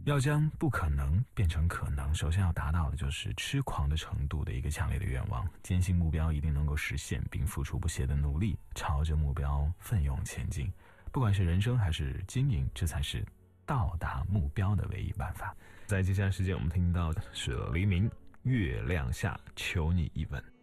要将不可能变成可能，首先要达到的就是痴狂的程度的一个强烈的愿望，坚信目标一定能够实现，并付出不懈的努力，朝着目标奋勇前进。不管是人生还是经营，这才是到达目标的唯一办法。在接下来时间，我们听到的是黎明《月亮下求你一吻》。